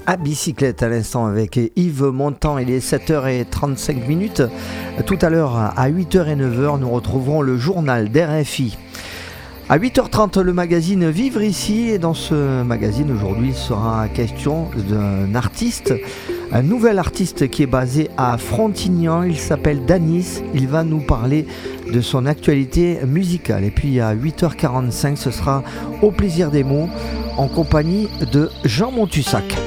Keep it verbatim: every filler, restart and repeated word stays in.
à bicyclette à l'instant avec Yves Montand. Il est sept heures trente-cinq minutes. Tout à l'heure à huit heures et neuf heures, nous retrouverons le journal d'R F I. À huit heures trente, le magazine Vivre ici. Et dans ce magazine, aujourd'hui, il sera question d'un artiste, un nouvel artiste qui est basé à Frontignan. Il s'appelle Danis. Il va nous parler de son actualité musicale. Et puis à huit heures quarante-cinq, ce sera Au plaisir des mots en compagnie de Jean Montussac.